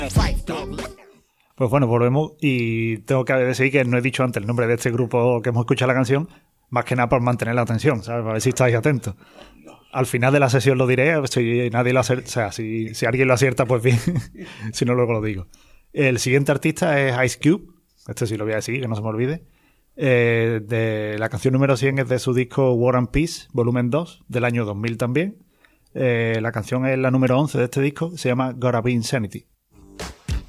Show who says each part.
Speaker 1: Pues bueno, volvemos y tengo que decir que no he dicho antes el nombre de este grupo que hemos escuchado la canción, más que nada por mantener la atención, ¿sabes? Para ver si estáis atentos. Al final de la sesión lo diré, si nadie lo acierta, o sea, si alguien lo acierta, pues bien, si no, luego lo digo. El siguiente artista es Ice Cube, este sí lo voy a decir, que no se me olvide. De la canción número 100 es de su disco War and Peace, volumen 2, del año 2000 también. La canción es la número 11 de este disco, se llama Gotta Be Insanity.